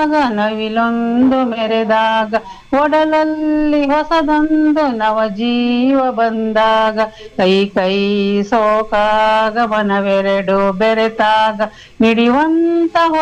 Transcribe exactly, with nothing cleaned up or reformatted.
ನಗುವಾಗ ನವಿಲೊಂದು ಮೆರೆದಾಗ ಒಡಲಲ್ಲಿ ಹೊಸದೊಂದು ನವ ಜೀವ ಬಂದಾಗ ಕೈ ಕೈ ಸೋಕಾಗ ಮನವೆರಡು ಬೆರೆತಾಗ ಮಿಡಿಯುವಂತ